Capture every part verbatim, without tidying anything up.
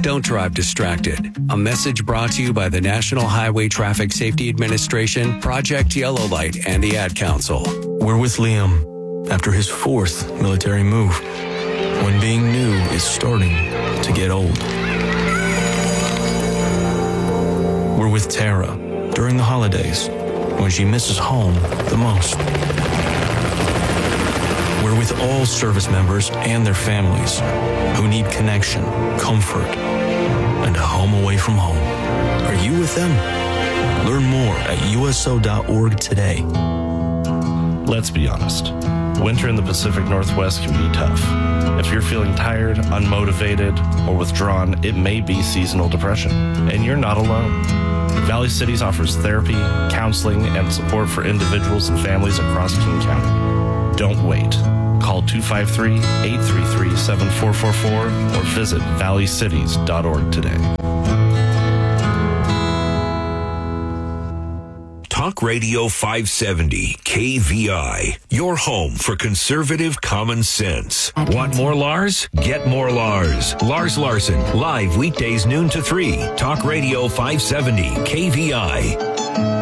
Don't drive distracted. A message brought to you by the National Highway Traffic Safety Administration, Project Yellow Light, and the Ad Council. We're with Liam after his fourth military move, when being new is starting to get old. We're with Tara during the holidays, when she misses home the most. We're with all service members and their families who need connection, comfort, and a home away from home. Are you with them? Learn more at U S O dot org today. Let's be honest. Winter in the Pacific Northwest can be tough. If you're feeling tired, unmotivated, or withdrawn, it may be seasonal depression, and you're not alone. Valley Cities offers therapy, counseling, and support for individuals and families across King County. Don't wait. Call two five three, eight three three, seven four four four or visit valley cities dot org today. Talk Radio five seventy, K V I, your home for conservative common sense. Want more Lars? Get more Lars. Lars Larson, live weekdays noon to three. Talk Radio five seventy, K V I.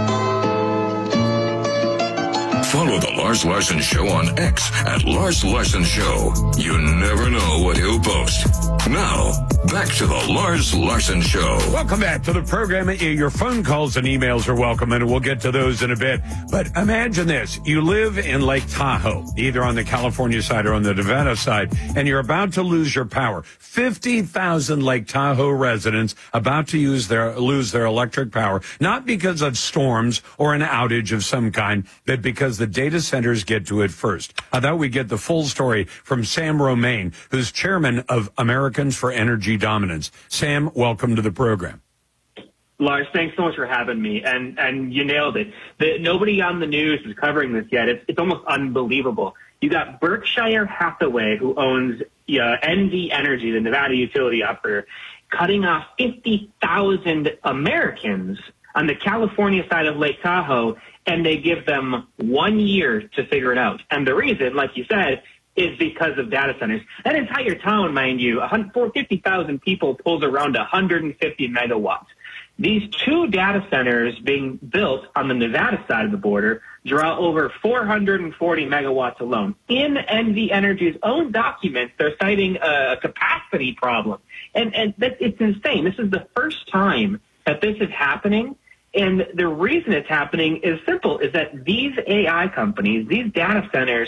Follow The Lars Larson Show on X at Lars Larson Show. You never know what he'll post. Now, back to The Lars Larson Show. Welcome back to the program. Your phone calls and emails are welcome, and we'll get to those in a bit. But imagine this. You live in Lake Tahoe, either on the California side or on the Nevada side, and you're about to lose your power. fifty thousand Lake Tahoe residents about to use their lose their electric power, not because of storms or an outage of some kind, but because the data centers get to it first. I thought we'd get the full story from Sam Romaine, who's chairman of Americans for Energy Dominance. Sam, welcome to the program. Lars, thanks so much for having me, and and you nailed it. The, nobody on the news is covering this yet. It's, it's almost unbelievable. You got Berkshire Hathaway, who owns uh, N V Energy, the Nevada utility operator, cutting off fifty thousand Americans on the California side of Lake Tahoe, and they give them one year to figure it out. And the reason, like you said, is because of data centers. That entire town, mind you, fifty thousand people pulls around one hundred fifty megawatts. These two data centers being built on the Nevada side of the border draw over four hundred forty megawatts alone. In N V Energy's own documents, they're citing a capacity problem. And, and that, it's insane. This is the first time that this is happening. And the reason it's happening is simple, is that these A I companies, these data centers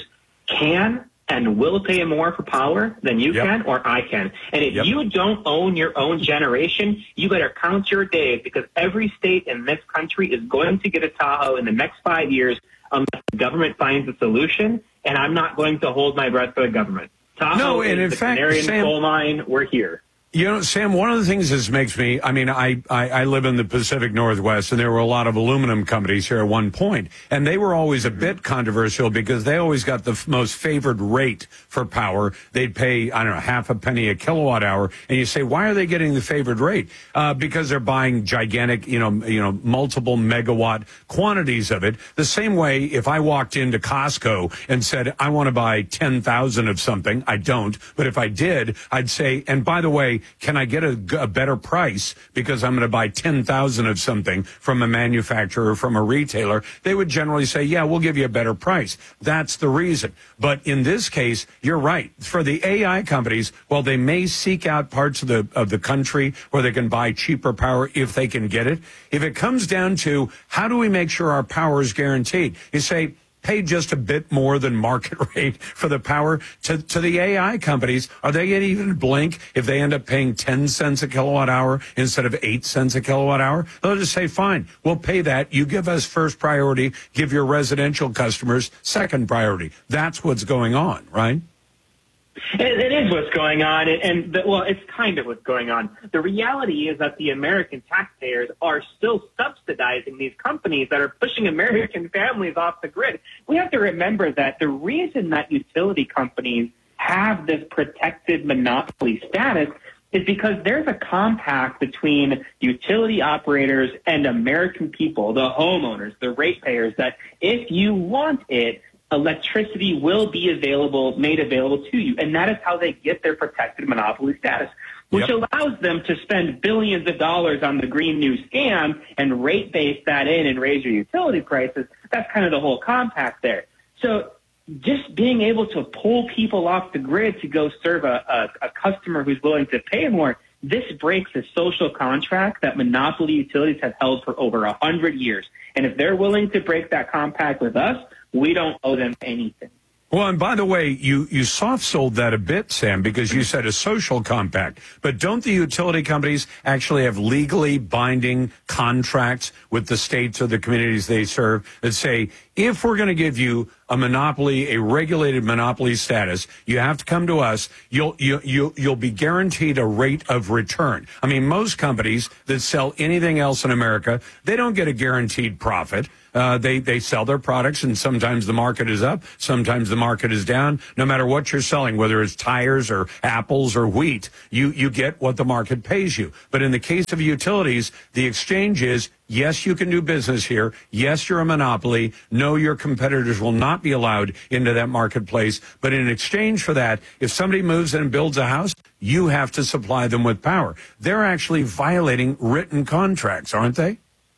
can and will pay more for power than you yep. can or I can. And if yep. you don't own your own generation, you better count your days, because every state in this country is going to get a Tahoe in the next five years unless the government finds a solution, and I'm not going to hold my breath for the government. Tahoe no, and is in the fact, canary in the Sam, coal mine. We're here. You know, Sam, one of the things that makes me, I mean, I, I, I live in the Pacific Northwest, and there were a lot of aluminum companies here at one point, and they were always a bit controversial because they always got the f- most favored rate for power. They'd pay, I don't know, half a penny a kilowatt hour, and you say, why are they getting the favored rate? Uh, because they're buying gigantic, you know, you know, multiple megawatt quantities of it. The same way, if I walked into Costco and said, I want to buy ten thousand of something, I don't, but if I did, I'd say, and by the way, can I get a, a better price because I'm going to buy ten thousand of something from a manufacturer or from a retailer? They would generally say, yeah, we'll give you a better price. That's the reason. But in this case, you're right. For the A I companies, while they may seek out parts of the of the country where they can buy cheaper power if they can get it, if it comes down to how do we make sure our power is guaranteed, you say, pay just a bit more than market rate for the power to, to the A I companies. Are they going to even blink if they end up paying ten cents a kilowatt hour instead of eight cents a kilowatt hour? They'll just say, fine, we'll pay that. You give us first priority, give your residential customers second priority. That's what's going on, right? It, it is what's going on, and, and the, well, it's kind of what's going on. The reality is that the American taxpayers are still subsidizing these companies that are pushing American families off the grid. We have to remember that the reason that utility companies have this protected monopoly status is because there's a compact between utility operators and American people, the homeowners, the ratepayers, that if you want it, electricity will be available, made available to you. And that is how they get their protected monopoly status. which Yep. allows them to spend billions of dollars on the Green New scam and rate base that in and raise your utility prices. That's kind of the whole compact there. So just being able to pull people off the grid to go serve a, a, a customer who's willing to pay more, this breaks a social contract that monopoly utilities have held for over a hundred years. And if they're willing to break that compact with us, we don't owe them anything. Well, and by the way, you, you soft sold that a bit, Sam, because you said a social compact. But don't the utility companies actually have legally binding contracts with the states or the communities they serve that say, if we're going to give you a monopoly, a regulated monopoly status, you have to come to us. You'll you you you'll be guaranteed a rate of return. I mean, most companies that sell anything else in America, they don't get a guaranteed profit. Uh, they they sell their products, and sometimes the market is up, sometimes the market is down. No matter what you're selling, whether it's tires or apples or wheat, you you get what the market pays you. But in the case of utilities, the exchange is, yes, you can do business here. Yes, you're a monopoly. No, your competitors will not be allowed into that marketplace. But in exchange for that, if somebody moves in and builds a house, you have to supply them with power. They're actually violating written contracts, aren't they?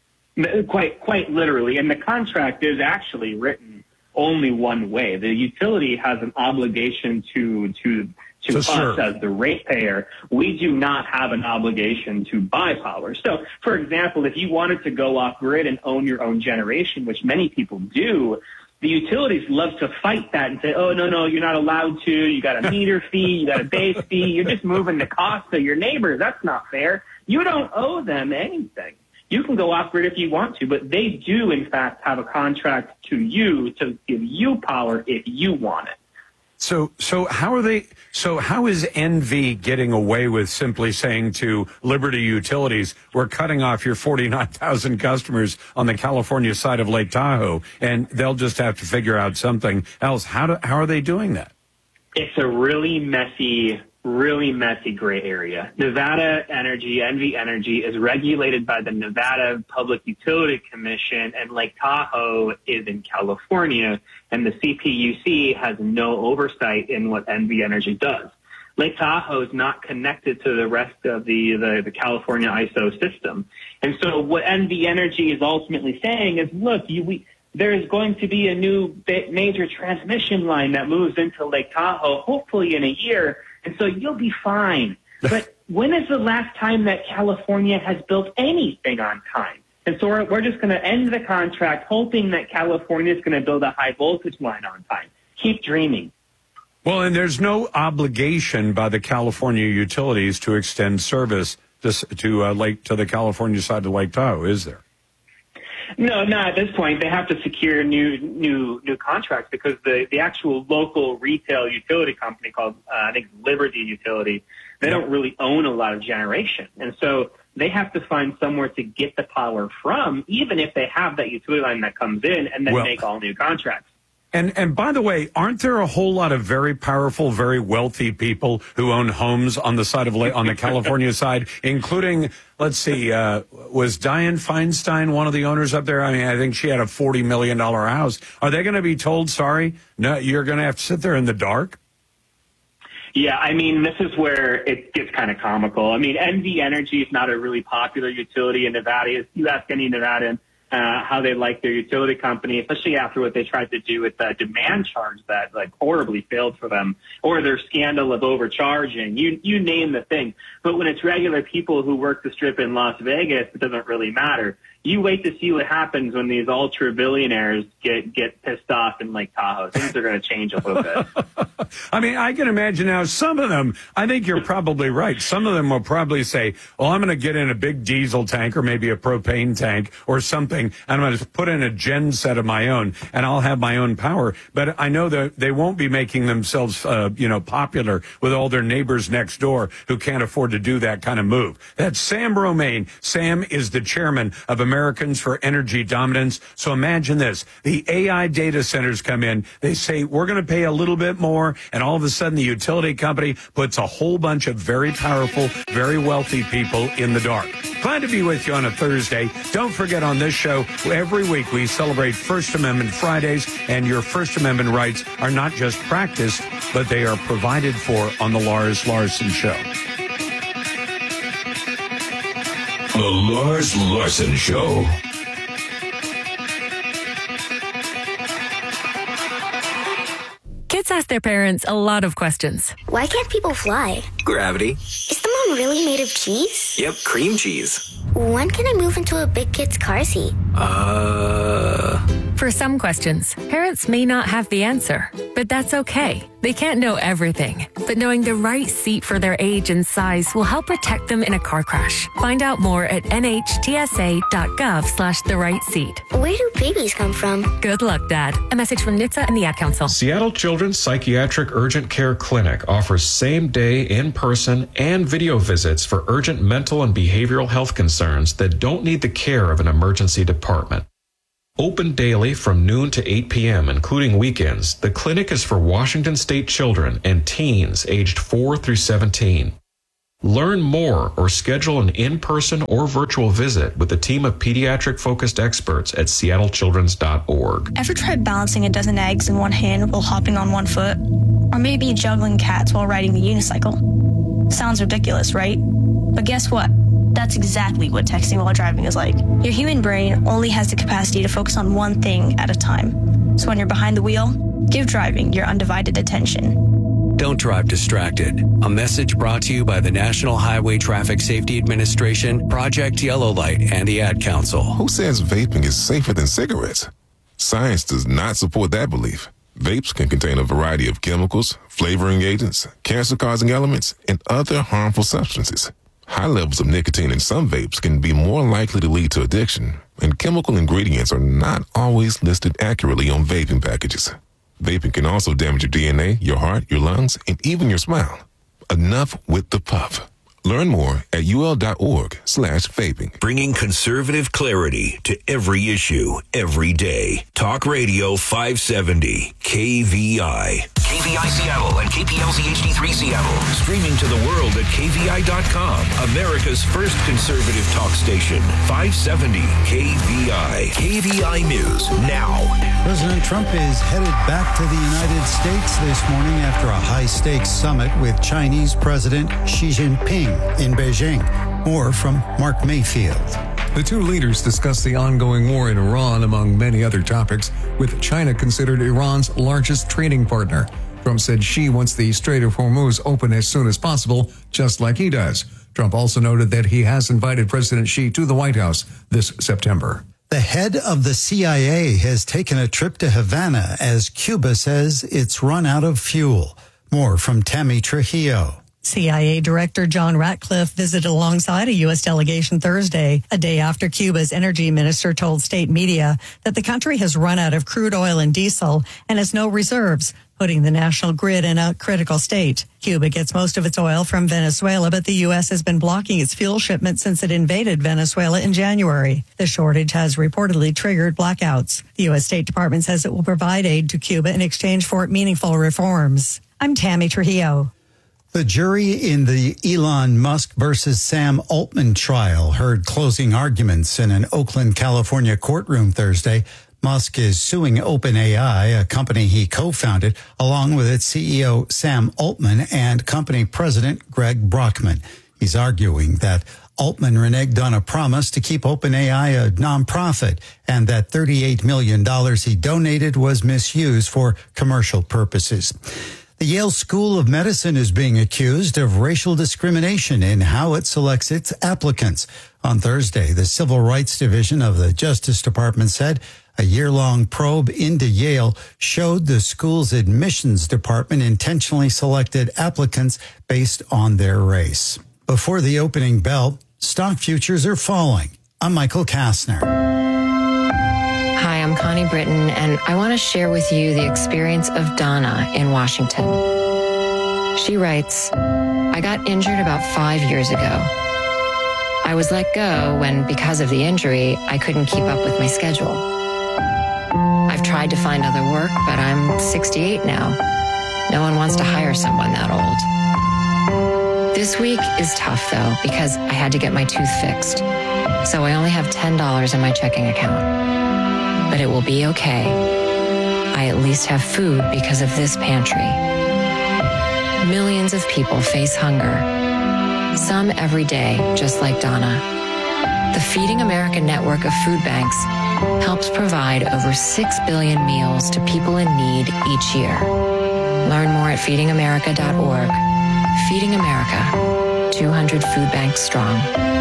Quite, quite literally. And the contract is actually written only one way. The utility has an obligation to, to, to, To us serve. as the ratepayer. We do not have an obligation to buy power. So, for example, if you wanted to go off grid and own your own generation, which many people do, the utilities love to fight that and say, oh, no, no, you're not allowed to. You got a meter fee. You got a base fee. You're just moving the cost of your neighbors. That's not fair. You don't owe them anything. You can go off grid if you want to, but they do, in fact, have a contract to you to give you power if you want it. So, so how are they? So, how is N V getting away with simply saying to Liberty Utilities, "We're cutting off your forty-nine thousand customers on the California side of Lake Tahoe," and they'll just have to figure out something else? How do, how are they doing that? It's a really messy, really messy gray area. Nevada Energy, N V Energy, is regulated by the Nevada Public Utility Commission, and Lake Tahoe is in California, and the C P U C has no oversight in what N V Energy does. Lake Tahoe is not connected to the rest of the, the, the California I S O system. And so what N V Energy is ultimately saying is, look, you, we, there is going to be a new major transmission line that moves into Lake Tahoe, hopefully in a year, and so you'll be fine. But when is the last time that California has built anything on time? And so we're, we're just going to end the contract hoping that California is going to build a high voltage line on time. Keep dreaming. Well, and there's no obligation by the California utilities to extend service to, to uh, Lake to the California side of Lake Tahoe, is there? No, not at this point. They have to secure new new new contracts because the, the actual local retail utility company called, uh, I think, Liberty Utility, they don't really own a lot of generation. And so they have to find somewhere to get the power from, even if they have that utility line that comes in, and then Well, make all new contracts. And and by the way, aren't there a whole lot of very powerful, very wealthy people who own homes on the side of La- on the California side, including, let's see, uh, was Dianne Feinstein one of the owners up there? I mean, I think she had a forty million dollars house. Are they going to be told, sorry, no, you're going to have to sit there in the dark? Yeah, I mean, this is where it gets kind of comical. I mean, N V Energy is not a really popular utility in Nevada. If you ask any Nevadan uh, how they like their utility company, especially after what they tried to do with the demand charge that like horribly failed for them, or their scandal of overcharging, you you name the thing. But when it's regular people who work the strip in Las Vegas, it doesn't really matter. You wait to see what happens when these ultra billionaires get get pissed off in Lake Tahoe. Things are going to change a little bit. I mean, I can imagine now some of them, I think you're probably right. Some of them will probably say, well, I'm going to get in a big diesel tank or maybe a propane tank or something, and I'm going to put in a gen set of my own, and I'll have my own power. But I know that they won't be making themselves, uh, you know, popular with all their neighbors next door who can't afford to do that kind of move. That's Sam Romaine. Sam is the chairman of Americans for Energy Dominance. So imagine this. The A I data centers come in. They say, we're going to pay a little bit more. And all of a sudden, the utility company puts a whole bunch of very powerful, very wealthy people in the dark. Glad to be with you on a Thursday. Don't forget, on this show, every week we celebrate First Amendment Fridays, and your First Amendment rights are not just practiced, but they are provided for on the Lars Larson Show. The Lars Larson Show. Kids ask their parents a lot of questions. Why can't people fly? Gravity. Is the moon really made of cheese? Yep, cream cheese. When can I move into a big kid's car seat? Uh... For some questions, parents may not have the answer, but that's okay. They can't know everything, but knowing the right seat for their age and size will help protect them in a car crash. Find out more at nhtsa.gov slash the right seat. Where do babies come from? Good luck, Dad. A message from N H T S A and the Ad Council. Seattle Children's Psychiatric Urgent Care Clinic offers same-day, in-person, and video visits for urgent mental and behavioral health concerns that don't need the care of an emergency department. Open daily from noon to eight p.m., including weekends, the clinic is for Washington State children and teens aged four through seventeen. Learn more or schedule an in-person or virtual visit with a team of pediatric-focused experts at seattle children's dot org. Ever tried balancing a dozen eggs in one hand while hopping on one foot? Or maybe juggling cats while riding the unicycle? Sounds ridiculous, right? But guess what? That's exactly what texting while driving is like. Your human brain only has the capacity to focus on one thing at a time. So when you're behind the wheel, give driving your undivided attention. Don't drive distracted. A message brought to you by the National Highway Traffic Safety Administration, Project Yellow Light, and the Ad Council. Who says vaping is safer than cigarettes? Science does not support that belief. Vapes can contain a variety of chemicals, flavoring agents, cancer-causing elements, and other harmful substances. High levels of nicotine in some vapes can be more likely to lead to addiction, and chemical ingredients are not always listed accurately on vaping packages. Vaping can also damage your D N A, your heart, your lungs, and even your smile. Enough with the puff. Learn more at ul.org slash vaping. Bringing conservative clarity to every issue, every day. Talk Radio five seventy, K V I. K V I Seattle and K P L Z H D three Seattle. Streaming to the world at K V I dot com. America's first conservative talk station. five seventy K V I. K V I News now. President Trump is headed back to the United States this morning after a high-stakes summit with Chinese President Xi Jinping in Beijing. More from Mark Mayfield. The two leaders discussed the ongoing war in Iran, among many other topics, with China considered Iran's largest trading partner. Trump said Xi wants the Strait of Hormuz open as soon as possible, just like he does. Trump also noted that he has invited President Xi to the White House this September. The head of the C I A has taken a trip to Havana as Cuba says it's run out of fuel. More from Tammy Trujillo. C I A Director John Ratcliffe visited alongside a U S delegation Thursday, a day after Cuba's energy minister told state media that the country has run out of crude oil and diesel and has no reserves, putting the national grid in a critical state. Cuba gets most of its oil from Venezuela, but the U S has been blocking its fuel shipments since it invaded Venezuela in January. The shortage has reportedly triggered blackouts. The U S State Department says it will provide aid to Cuba in exchange for meaningful reforms. I'm Tammy Trujillo. The jury in the Elon Musk versus Sam Altman trial heard closing arguments in an Oakland, California courtroom Thursday. Musk is suing OpenAI, a company he co-founded, along with its C E O Sam Altman and company president Greg Brockman. He's arguing that Altman reneged on a promise to keep OpenAI a nonprofit and that thirty-eight million dollars he donated was misused for commercial purposes. The Yale School of Medicine is being accused of racial discrimination in how it selects its applicants. On Thursday, the Civil Rights Division of the Justice Department said a year-long probe into Yale showed the school's admissions department intentionally selected applicants based on their race. Before the opening bell, stock futures are falling. I'm Michael Kastner. Hi, I'm Connie Britton, and I want to share with you the experience of Donna in Washington. She writes, I got injured about five years ago. I was let go when, because of the injury, I couldn't keep up with my schedule. I've tried to find other work, but I'm sixty-eight now. No one wants to hire someone that old. This week is tough, though, because I had to get my tooth fixed. So I only have ten dollars in my checking account. But it will be okay. I at least have food because of this pantry. Millions of people face hunger. Some every day, just like Donna. The Feeding America network of food banks helps provide over six billion meals to people in need each year. Learn more at feeding america dot org. Feeding America, two hundred food banks strong.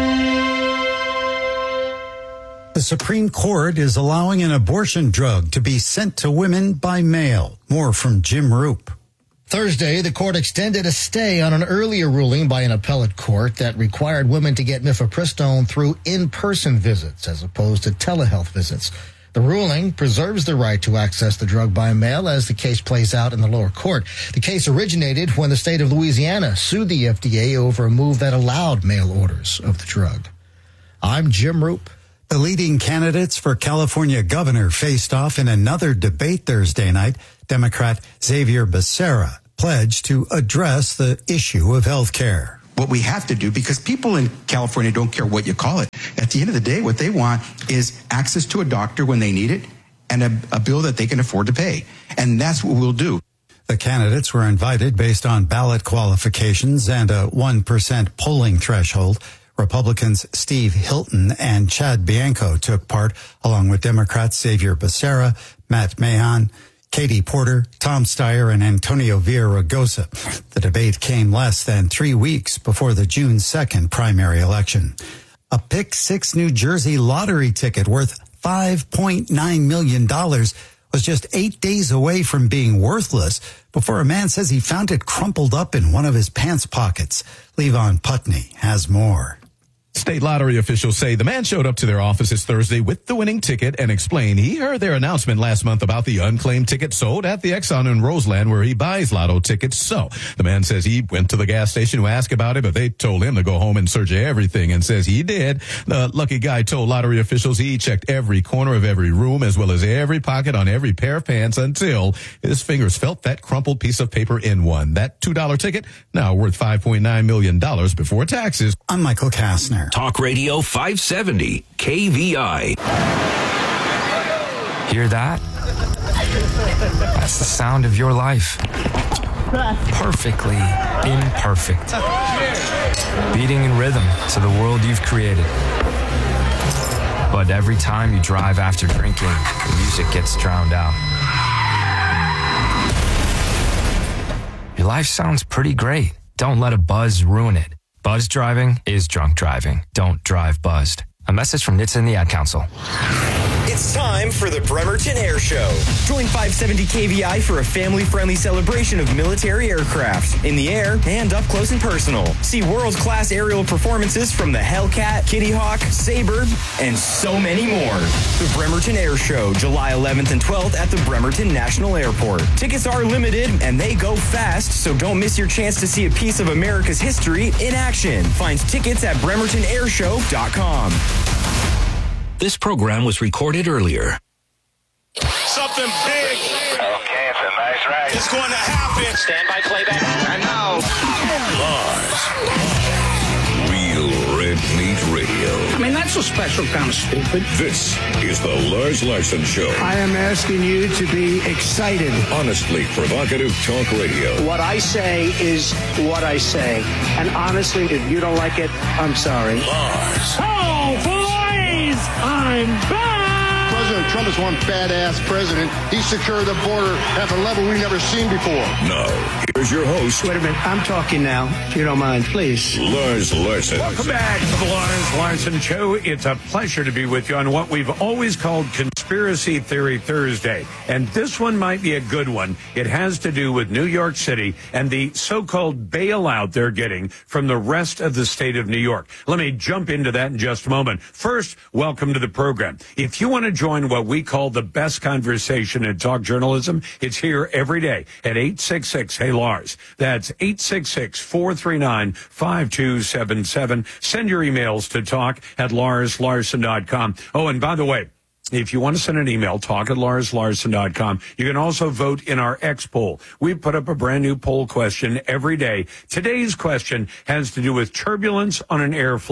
The Supreme Court is allowing an abortion drug to be sent to women by mail. More from Jim Roop. Thursday, the court extended a stay on an earlier ruling by an appellate court that required women to get mifepristone through in-person visits as opposed to telehealth visits. The ruling preserves the right to access the drug by mail as the case plays out in the lower court. The case originated when the state of Louisiana sued the F D A over a move that allowed mail orders of the drug. I'm Jim Roop. The leading candidates for California governor faced off in another debate Thursday night. Democrat Xavier Becerra pledged to address the issue of health care. What we have to do, because people in California don't care what you call it. At the end of the day, what they want is access to a doctor when they need it and a, a bill that they can afford to pay. And that's what we'll do. The candidates were invited based on ballot qualifications and a one percent polling threshold. Republicans Steve Hilton and Chad Bianco took part, along with Democrats Xavier Becerra, Matt Mahan, Katie Porter, Tom Steyer, and Antonio Villaraigosa. The debate came less than three weeks before the June second primary election. A Pick Six New Jersey lottery ticket worth five point nine million dollars was just eight days away from being worthless before a man says he found it crumpled up in one of his pants pockets. Levon Putney has more. State lottery officials say the man showed up to their offices Thursday with the winning ticket and explained he heard their announcement last month about the unclaimed ticket sold at the Exxon in Roseland where he buys lotto tickets. So the man says he went to the gas station to ask about it, but they told him to go home and search everything, and says he did. The lucky guy told lottery officials he checked every corner of every room as well as every pocket on every pair of pants until his fingers felt that crumpled piece of paper in one. That two dollar ticket now worth five point nine million dollars before taxes. I'm Michael Kastner. Talk Radio five seventy, K V I. Hear that? That's the sound of your life. Perfectly imperfect. Beating in rhythm to the world you've created. But every time you drive after drinking, the music gets drowned out. Your life sounds pretty great. Don't let a buzz ruin it. Buzz driving is drunk driving. Don't drive buzzed. A message from N H T S A and the Ad Council. It's time for the Bremerton Air Show. Join five seventy K V I for a family-friendly celebration of military aircraft in the air and up close and personal. See world-class aerial performances from the Hellcat, Kitty Hawk, Sabre, and so many more. The Bremerton Air Show, July eleventh and twelfth at the Bremerton National Airport. Tickets are limited and they go fast, so don't miss your chance to see a piece of America's history in action. Find tickets at bremerton air show dot com. This program was recorded earlier. Something big. Okay, it's a nice ride. It's going to happen. Stand by playback. And now, Lars. Real Red Meat Radio. I mean, that's a special kind of stupid. This is the Lars Larson Show. I am asking you to be excited. Honestly provocative talk radio. What I say is what I say. And honestly, if you don't like it, I'm sorry. Lars. Oh, boys! I'm back! President Trump is one badass president. He secured the border at a level we've never seen before. Now, here's your host. Wait a minute. I'm talking now, if you don't mind, please. Lars Larson. Welcome back to the Lars Larson Show. It's a pleasure to be with you on what we've always called Conspiracy Theory Thursday. And this one might be a good one. It has to do with New York City and the so-called bailout they're getting from the rest of the state of New York. Let me jump into that in just a moment. First, welcome to the program. If you want to join what we call the best conversation in talk journalism, it's here every day at eight six six, hey Lars. That's eight six six, four three nine, five two seven seven. Send your emails to talk at lars larson dot com. Oh, and by the way, if you want to send an email, talk at lars larson dot com. You can also vote in our X poll. We put up a brand new poll question every day. Today's question has to do with turbulence on an air flight.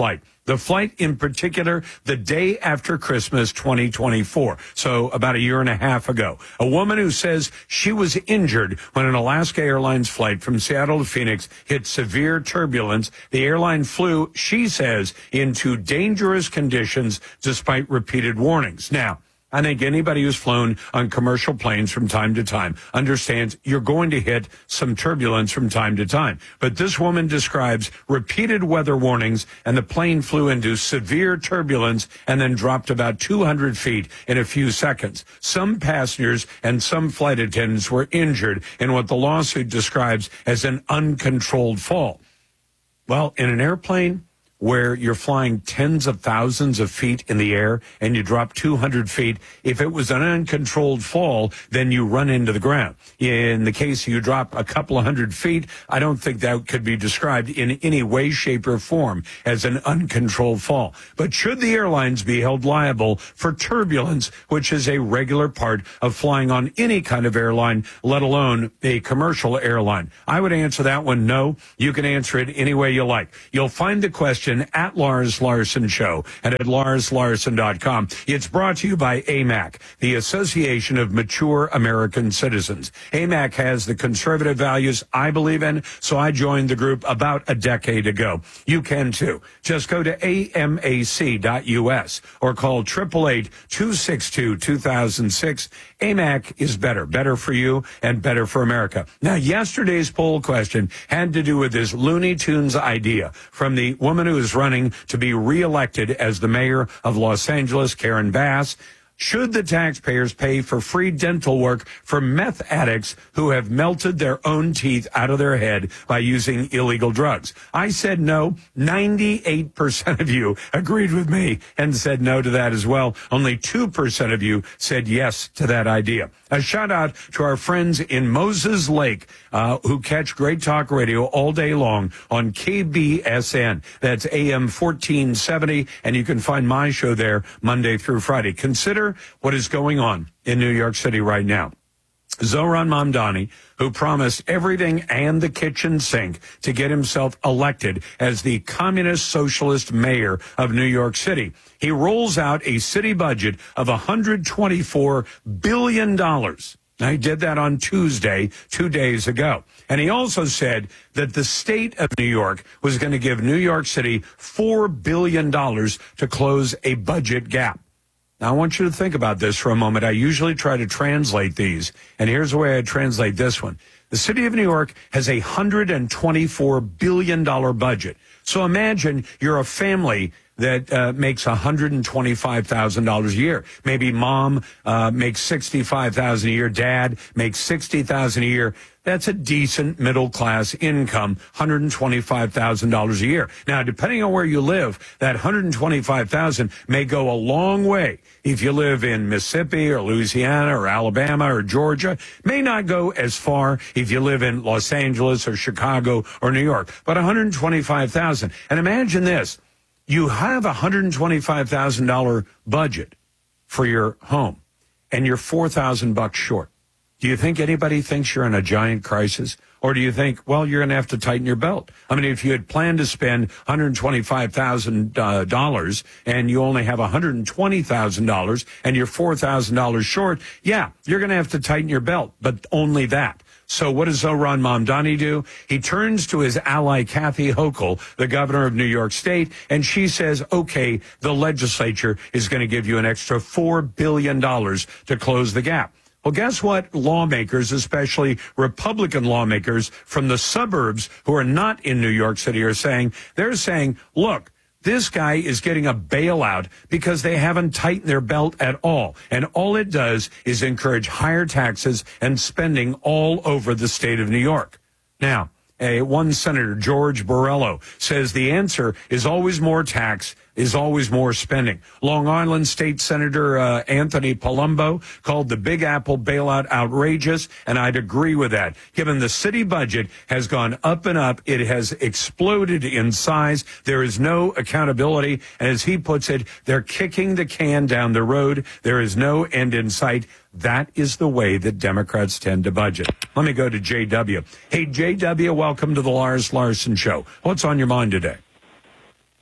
The flight in particular, the day after Christmas twenty twenty-four, so about a year and a half ago. A woman who says she was injured when an Alaska Airlines flight from Seattle to Phoenix hit severe turbulence. The airline flew, she says, into dangerous conditions despite repeated warnings. Now, I think anybody who's flown on commercial planes from time to time understands you're going to hit some turbulence from time to time. But this woman describes repeated weather warnings, and the plane flew into severe turbulence and then dropped about two hundred feet in a few seconds. Some passengers and some flight attendants were injured in what the lawsuit describes as an uncontrolled fall. Well, in an airplane where you're flying tens of thousands of feet in the air and you drop two hundred feet, if it was an uncontrolled fall, then you run into the ground. In the case you drop a couple of hundred feet, I don't think that could be described in any way, shape, or form as an uncontrolled fall. But should the airlines be held liable for turbulence, which is a regular part of flying on any kind of airline, let alone a commercial airline? I would answer that one no. You can answer it any way you like. You'll find the question at Lars Larson Show and at lars larson dot com. It's brought to you by A M A C, the Association of Mature American Citizens. A M A C has the conservative values I believe in, so I joined the group about a decade ago. You can too. Just go to A M A C dot U S or call eight eight eight, two six two, two thousand six. A M A C is better, better for you and better for America. Now, yesterday's poll question had to do with this Looney Tunes idea from the woman who is running to be reelected as the mayor of Los Angeles, Karen Bass. Should the taxpayers pay for free dental work for meth addicts who have melted their own teeth out of their head by using illegal drugs? I said no. ninety-eight percent of you agreed with me and said no to that as well. Only two percent of you said yes to that idea. A shout out to our friends in Moses Lake uh, who catch Great Talk Radio all day long on K B S N. That's A M fourteen seventy, and you can find my show there Monday through Friday. Consider what is going on in New York City right now. Zohran Mamdani, who promised everything and the kitchen sink to get himself elected as the communist socialist mayor of New York City. He rolls out a city budget of one hundred twenty-four billion dollars. Now, he did that on Tuesday, two days ago. And he also said that the state of New York was going to give New York City four billion dollars to close a budget gap. Now, I want you to think about this for a moment. I usually try to translate these, and here's the way I translate this one. The city of New York has a one hundred twenty-four billion dollars budget. So imagine you're a family that uh, makes one hundred twenty-five thousand dollars a year. Maybe mom uh, makes sixty-five thousand dollars a year. Dad makes sixty thousand dollars a year. That's a decent middle-class income, one hundred twenty-five thousand dollars a year. Now, depending on where you live, that one hundred twenty-five thousand dollars may go a long way. If you live in Mississippi or Louisiana or Alabama or Georgia, may not go as far if you live in Los Angeles or Chicago or New York, but one hundred twenty-five thousand dollars. And imagine this. You have a one hundred twenty-five thousand dollars budget for your home, and you're four thousand bucks short. Do you think anybody thinks you're in a giant crisis? Or do you think, well, you're going to have to tighten your belt? I mean, if you had planned to spend one hundred twenty-five thousand dollars uh, and you only have one hundred twenty thousand dollars and you're four thousand dollars short, yeah, you're going to have to tighten your belt, but only that. So what does Zohran Mamdani do? He turns to his ally, Kathy Hochul, the governor of New York State, and she says, okay, the legislature is going to give you an extra four billion dollars to close the gap. Well, guess what? Lawmakers, especially Republican lawmakers from the suburbs who are not in New York City, are saying, they're saying, look, this guy is getting a bailout because they haven't tightened their belt at all. And all it does is encourage higher taxes and spending all over the state of New York. Now, a one Senator, George Borrello, says the answer is always more tax, is always more spending. Long Island State Senator uh, Anthony Palumbo called the Big Apple bailout outrageous, and I'd agree with that. Given the city budget has gone up and up, it has exploded in size. There is no accountability, and as he puts it, they're kicking the can down the road. There is no end in sight. That is the way that Democrats tend to budget. Let me go to J W. Hey, J W, welcome to the Lars Larson Show. What's on your mind today?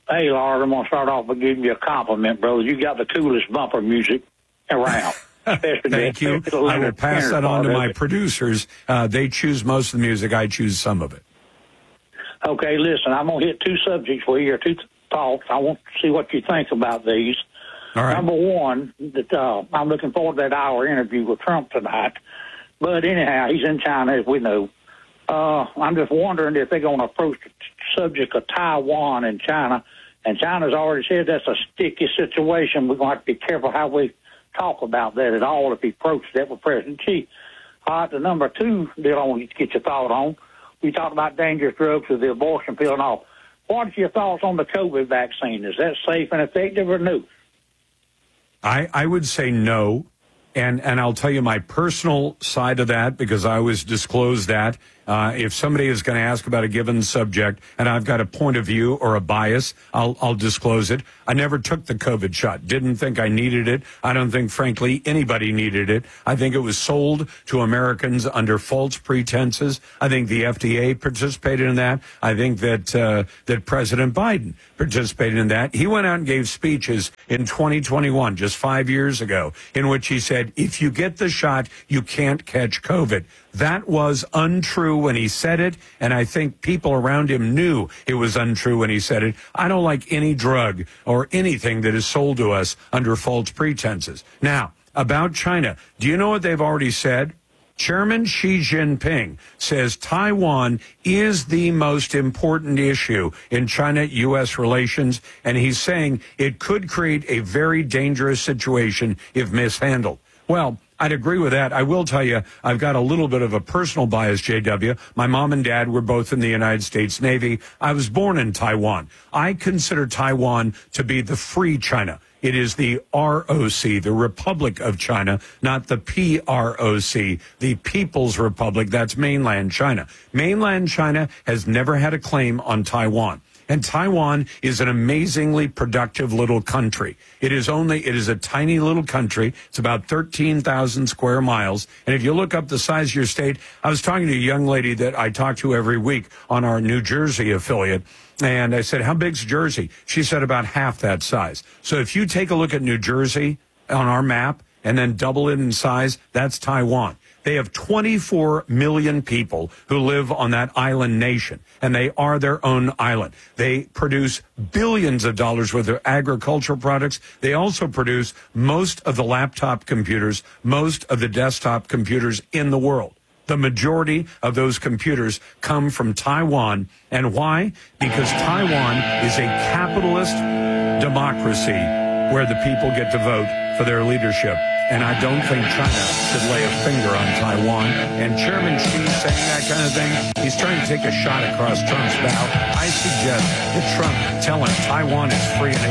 Hey, Lars, I'm going to start off by giving you a compliment, brother. You got the coolest bumper music around. Thank you. I will pass that on to my producers. Uh, they choose most of the music. I choose some of it. Okay, listen, I'm going to hit two subjects for you, or two thoughts. I want to see what you think about these. All right. Number one, that uh, I'm looking forward to that hour interview with Trump tonight. But anyhow, he's in China, as we know. Uh, I'm just wondering if they're going to approach the subject of Taiwan and China. And China's already said that's a sticky situation. We're going to have to be careful how we talk about that at all if he approaches that with President Xi. All right, the number two deal I want you to get your thought on. We talked about dangerous drugs with the abortion pill and all. What's your thoughts on the COVID vaccine? Is that safe and effective or no? I, I would say no. And and I'll tell you my personal side of that, because I always disclose that. Uh, if somebody is going to ask about a given subject and I've got a point of view or a bias, I'll, I'll disclose it. I never took the COVID shot. Didn't think I needed it. I don't think, frankly, anybody needed it. I think it was sold to Americans under false pretenses. I think the F D A participated in that. I think that uh, that President Biden participated in that. He went out and gave speeches in twenty twenty-one, just five years ago, in which he said, if you get the shot, you can't catch COVID. That was untrue when he said it, and I think people around him knew it was untrue when he said it. I don't like any drug or anything that is sold to us under false pretenses. Now, about China, do you know what they've already said? Chairman Xi Jinping says Taiwan is the most important issue in China-U S relations, and he's saying it could create a very dangerous situation if mishandled. Well, I'd agree with that. I will tell you, I've got a little bit of a personal bias, J W. My mom and dad were both in the United States Navy. I was born in Taiwan. I consider Taiwan to be the free China. It is the R O C, the Republic of China, not the P R O C, the People's Republic. That's mainland China. Mainland China has never had a claim on Taiwan. And Taiwan is an amazingly productive little country. It is only, it is a tiny little country. It's about thirteen thousand square miles. And if you look up the size of your state, I was talking to a young lady that I talk to every week on our New Jersey affiliate. And I said, how big's Jersey? She said about half that size. So if you take a look at New Jersey on our map and then double it in size, that's Taiwan. They have twenty-four million people who live on that island nation, and they are their own island. They produce billions of dollars worth of agricultural products. They also produce most of the laptop computers, most of the desktop computers in the world. The majority of those computers come from Taiwan. And why? Because Taiwan is a capitalist democracy where the people get to vote for their leadership. And I don't think China should lay a finger on Taiwan. And Chairman Xi saying that kind of thing, he's trying to take a shot across Trump's bow. I suggest that Trump tell him Taiwan is free and